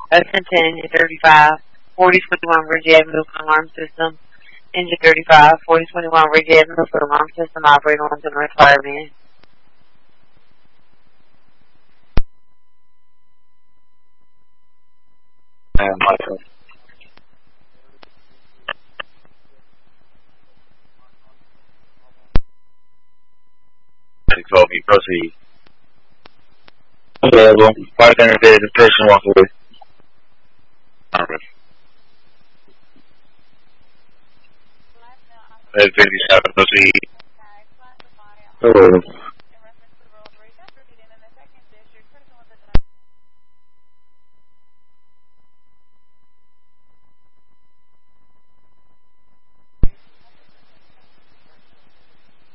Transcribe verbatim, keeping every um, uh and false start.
Ocean ten, engine thirty-five, forty twenty-one Ridge Avenue for alarm system. Engine thirty-five, forty twenty-one Ridge Avenue for alarm system operator on to North Fireman. And Michael. Kobe, proceed. Available. Bartender did the person walk away. Alright. fifty-seven, proceed. Available.